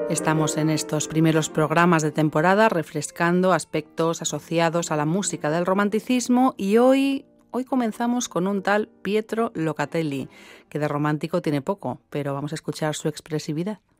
Estamos en estos primeros programas de temporada refrescando aspectos asociados a la música del romanticismo y hoy comenzamos con un tal Pietro Locatelli, que de romántico tiene poco, pero vamos a escuchar su expresividad.